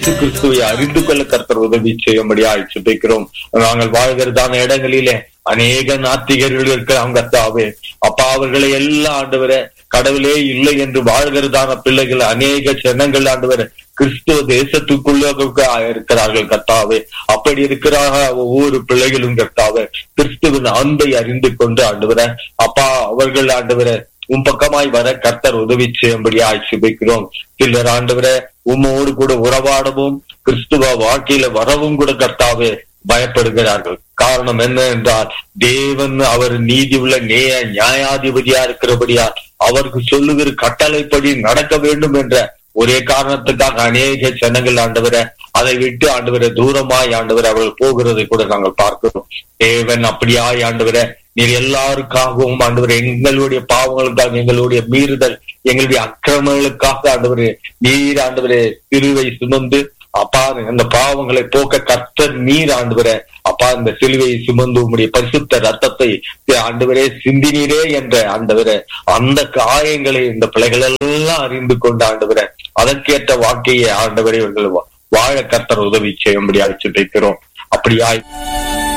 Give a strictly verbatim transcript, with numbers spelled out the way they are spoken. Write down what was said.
இயேசு கிறிஸ்துவை அறிந்து கொள்ள கர்த்தர் உதவி செய்யும்படியாய் ஜெபிக்கிறோம். நாங்கள் வாழ்கிறதான இடங்களிலே அநேக நாத்திகர்கள் இருக்கிறாங்க கர்த்தாவே. அப்பா, அவர்களை எல்லாம் ஆண்டவரே கடவுளே இல்லை என்று வாழ்கிறதான பிள்ளைகள் அநேக ஜனங்கள் ஆண்டவரே கிறிஸ்துவ தேசத்துக்குள்ள இருக்கிறார்கள் கர்த்தாவே. அப்படி இருக்கிற ஒவ்வொரு பிள்ளைகளும் கர்த்தாவே கிறிஸ்துவின் அன்பை அறிந்து கொண்டு ஆண்டவரே அப்பா அவர்கள் ஆண்டவரே உன் பக்கமாய் வர கர்த்தர் உதவி செய்யும்படியாய் ஜெபிக்கிறோம். சிலர் ஆண்டவரே உம்மோடு கூட உறவாடவும் கிறிஸ்துவ வாழ்க்கையில வரவும் கூட கர்த்தாவே பயப்படுகிறார்கள். காரணம் என்ன என்றால், தேவன் அவர் நீதி உள்ள நேய நியாயாதிபதியா இருக்கிறபடியா அவருக்கு சொல்லுகிற கட்டளைப்படி நடக்க வேண்டும் என்ற ஒரே காரணத்துக்காக அநேக ஜனங்கள் ஆண்டவரை அதை விட்டு ஆண்டவரை தூரமாய் ஆண்டவரை அவர்கள் போகிறதை கூட நாங்கள் பார்க்கிறோம். தேவன் அப்படியாய் ஆண்டவரை நீர் எல்லாருக்காகவும் ஆண்டவரை எங்களுடைய பாவங்களுக்காக, எங்களுடைய மீறுதல், எங்களுடைய அக்கிரமங்களுக்காக ஆண்டவரே நீர் ஆண்டவரே சிலுவை சுமந்து அப்பா அந்த பாவங்களை போக்க கர்த்தர் நீர் ஆண்டவரே அப்பா இந்த சிலுவையை சுமந்து உம்முடைய பரிசுத்த ரத்தத்தை ஆண்டவரே சிந்தினீரே என்ற ஆண்டவரே அந்த காயங்களை இந்த பிள்ளைகள் எல்லாம் அறிந்து கொண்டு ஆண்டவரே அதற்கேற்ற வாழ்க்கையை ஆண்டவரே இவர்கள் வாழ கர்த்தர் உதவி செய்யும்படியாக ஜெபிக்கிறோம். அப்படியாய்